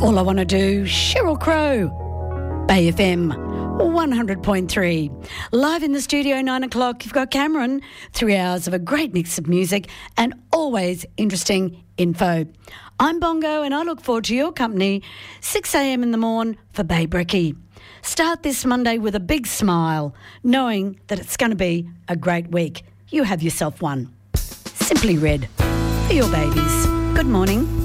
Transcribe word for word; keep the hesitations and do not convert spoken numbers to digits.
All I Want to Do, Sheryl Crow, Bay F M one hundred point three. Live in the studio, nine o'clock, you've got Cameron. Three hours of a great mix of music and always interesting info. I'm Bongo and I look forward to your company, six a.m. in the morn for Bay Brekkie. Start this Monday with a big smile, knowing that it's going to be a great week. You have yourself one. Simply Red for your babies. Good morning.